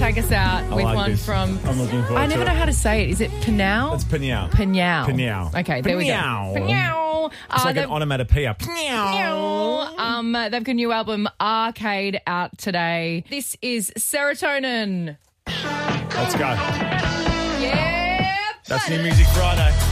take us out with like one this. from... I'm looking forward I never to know it. how to say it. Is it Pinau? It's Pinyao. Pinau. Pinyao. Okay, there we go. Pinyao. Pinau. It's like an onomatopoeia. They've got a new album, Arcade, out today. This is Serotonin. Let's go. Yeah. That's New Music Friday.